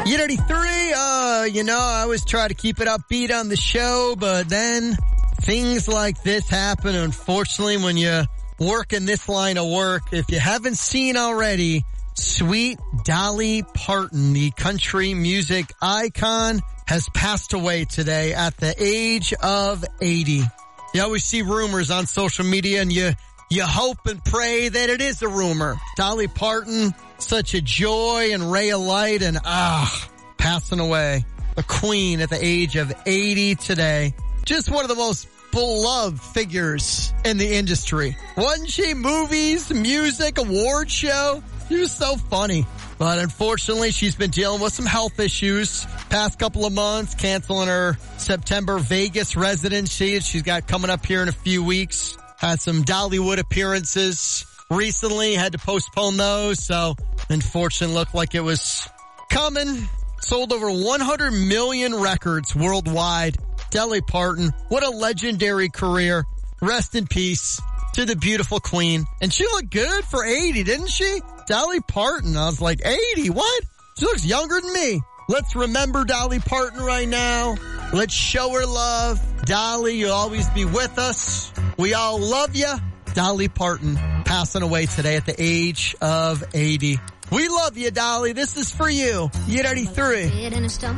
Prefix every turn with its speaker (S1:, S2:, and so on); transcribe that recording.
S1: 83, I always try to keep it upbeat on the show, but then things like this happen, unfortunately, when you work in this line of work. If you haven't seen already, sweet Dolly Parton, the country music icon, has passed away today at the age of 80. You always see rumors on social media, and you hope and pray that it is a rumor. Dolly Parton, such a joy and ray of light, and passing away. A queen at the age of 80 today. Just one of the most beloved figures in the industry. Wasn't she? Movies, music, award show. She was so funny. But unfortunately, she's been dealing with some health issues past couple of months, canceling her September Vegas residency. She's got coming up here in a few weeks. Had some Dollywood appearances recently, had to postpone those. So unfortunately, looked like it was coming. Sold over 100 million records worldwide. Dolly Parton, what a legendary career. Rest in peace to the beautiful queen. And she looked good for 80, didn't she? Dolly Parton. I was like, 80? What? She looks younger than me. Let's remember Dolly Parton right now. Let's show her love. Dolly, you'll always be with us. We all love you. Dolly Parton passing away today at the age of 80. We love you, Dolly. This is for you. Year 83.